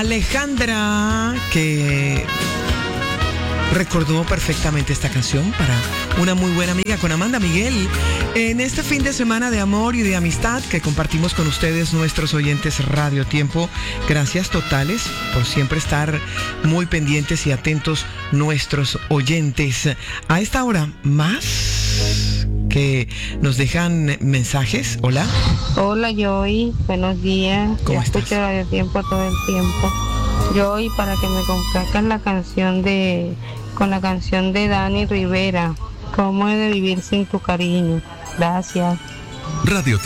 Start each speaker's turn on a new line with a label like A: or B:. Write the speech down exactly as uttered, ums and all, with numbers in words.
A: Alejandra, que recordó perfectamente esta canción para una muy buena amiga con Amanda Miguel en este fin de semana de amor y de amistad que compartimos con ustedes, nuestros oyentes Radio Tiempo. Gracias totales por siempre estar muy pendientes y atentos, nuestros oyentes. A esta hora más que nos dejan mensajes. Hola.
B: Hola, Joy, buenos días.
A: ¿Cómo
B: Yo
A: estás?
B: escucho Radio Tiempo todo el tiempo. Joy, para que me complazcan la canción de con la canción de Dani Rivera, ¿Cómo he de vivir sin tu cariño? Gracias.
C: Radio